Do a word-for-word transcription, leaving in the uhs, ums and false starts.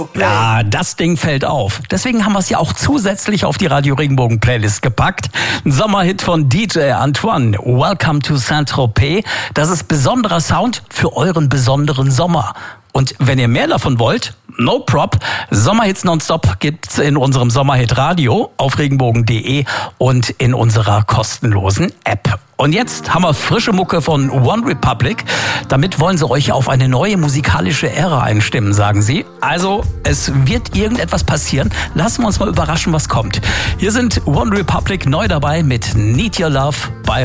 Ja, das Ding fällt auf. Deswegen haben wir es ja auch zusätzlich auf die Radio Regenbogen Playlist gepackt. Ein Sommerhit von D J Antoine. Welcome to Saint-Tropez. Das ist besonderer Sound für euren besonderen Sommer. Und wenn ihr mehr davon wollt, no prop. Sommerhits nonstop gibt's in unserem Sommerhit Radio auf regenbogen punkt de und in unserer kostenlosen App. Und jetzt haben wir frische Mucke von One Republic. Damit wollen sie euch auf eine neue musikalische Ära einstimmen, sagen sie. Also, es wird irgendetwas passieren. Lassen wir uns mal überraschen, was kommt. Hier sind One Republic neu dabei mit Need Your Love bei